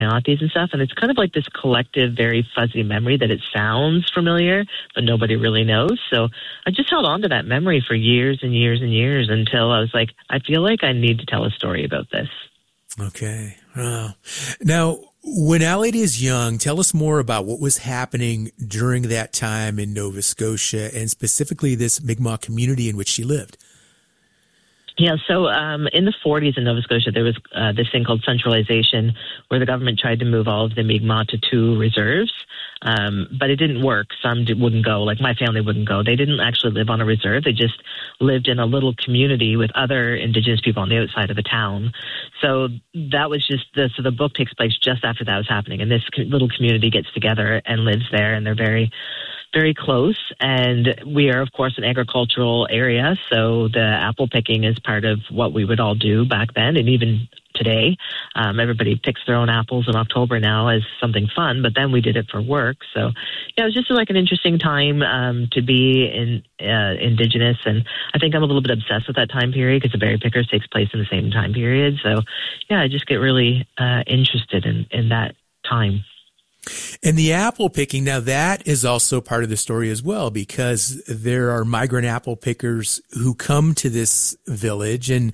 and stuff. And it's kind of like this collective, very fuzzy memory that it sounds familiar, but nobody really knows. So I just held on to that memory for years and years and years until I was like, I feel like I need to tell a story about this. Okay. Wow. Now, when Allied is young, tell us more about what was happening during that time in Nova Scotia and specifically this Mi'kmaq community in which she lived. Yeah, so in the 40s in Nova Scotia, there was this thing called centralization where the government tried to move all of the Mi'kmaq to 2 reserves, but it didn't work. Some wouldn't go, like my family wouldn't go. They didn't actually live on a reserve. They just lived in a little community with other Indigenous people on the outside of the town. So that was just, so the book takes place just after that was happening, and this little community gets together and lives there, and they're very very close, and we are, of course, an agricultural area, so the apple picking is part of what we would all do back then, and even today. Everybody picks their own apples in October now as something fun, but then we did it for work. So, yeah, it was just like an interesting time to be Indigenous, and I think I'm a little bit obsessed with that time period because the Berry Pickers takes place in the same time period. So, yeah, I just get really interested in that time. And the apple picking, now that is also part of the story as well, because there are migrant apple pickers who come to this village, and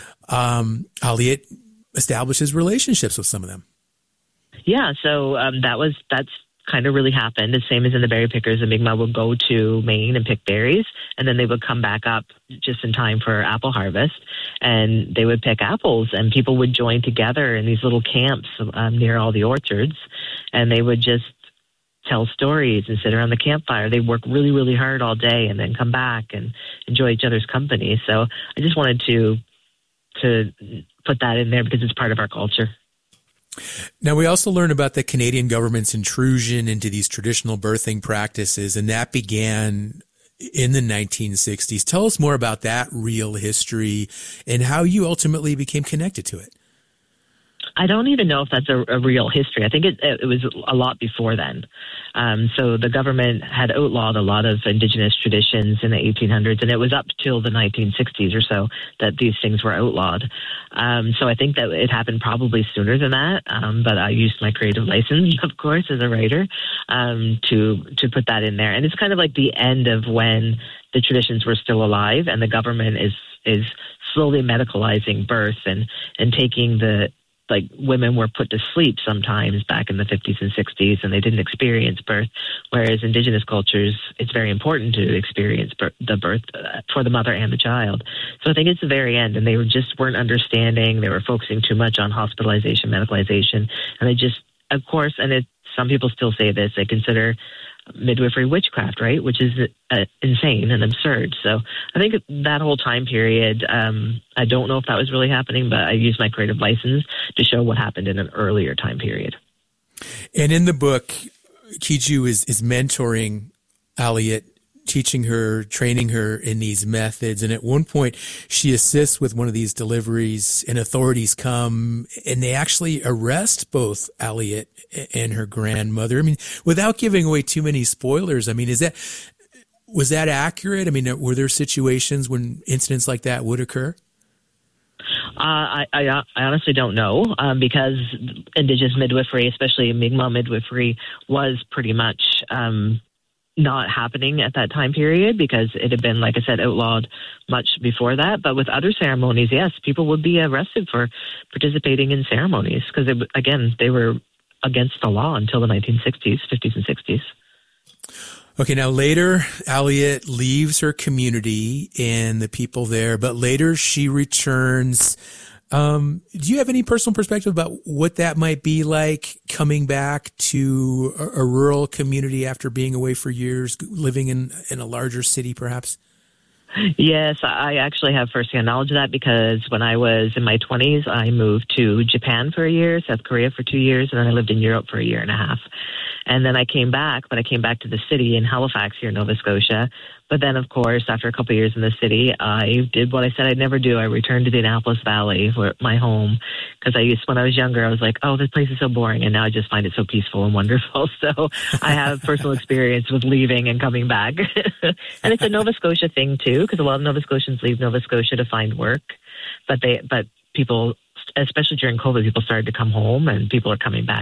Allied establishes relationships with some of them. Yeah, so that's kind of really happened. The same as in the Berry Pickers, the Mi'kmaq would go to Maine and pick berries, and then they would come back up just in time for apple harvest, and they would pick apples, and people would join together in these little camps near all the orchards, and they would just tell stories and sit around the campfire. They work really, really hard all day and then come back and enjoy each other's company. So I just wanted to put that in there because it's part of our culture. Now, we also learn about the Canadian government's intrusion into these traditional birthing practices, and that began in the 1960s. Tell us more about that real history and how you ultimately became connected to it. I don't even know if that's a real history. I think it was a lot before then. So the government had outlawed a lot of Indigenous traditions in the 1800s, and it was up till the 1960s or so that these things were outlawed. So I think that it happened probably sooner than that, but I used my creative license, of course, as a writer, to put that in there. And it's kind of like the end of when the traditions were still alive, and the government is slowly medicalizing birth and taking like women were put to sleep sometimes back in the 50s and 60s, and they didn't experience birth, whereas Indigenous cultures, it's very important to experience the birth for the mother and the child. So I think it's the very end, and they weren't understanding. They were focusing too much on hospitalization, medicalization, and they just, of course, and some people still say this, they consider midwifery witchcraft, right? Which is insane and absurd. So I think that whole time period, I don't know if that was really happening, but I used my creative license to show what happened in an earlier time period. And in the book, Kiju is mentoring Allied, teaching her, training her in these methods. And at one point, she assists with one of these deliveries, and authorities come and they actually arrest both Allied and her grandmother. I mean, without giving away too many spoilers, I mean, was that accurate? I mean, were there situations when incidents like that would occur? I honestly don't know, because Indigenous midwifery, especially Mi'kmaq midwifery, was pretty much not happening at that time period because it had been, like I said, outlawed much before that. But with other ceremonies, yes, people would be arrested for participating in ceremonies because, again, they were against the law until the 1960s, 50s and 60s. Okay, now later, Allied leaves her community and the people there, but later she returns. Do you have any personal perspective about what that might be like coming back to a rural community after being away for years, living in a larger city perhaps? Yes, I actually have firsthand knowledge of that because when I was in my 20s, I moved to Japan for a year, South Korea for 2 years, and then I lived in Europe for a year and a half. And then I came back, but I came back to the city in Halifax here in Nova Scotia. But then, of course, after a couple of years in the city, I did what I said I'd never do. I returned to the Annapolis Valley, my home, because when I was younger, I was like, oh, this place is so boring. And now I just find it so peaceful and wonderful. So I have personal experience with leaving and coming back. And it's a Nova Scotia thing, too, because a lot of Nova Scotians leave Nova Scotia to find work. But people especially during COVID, people started to come home and people are coming back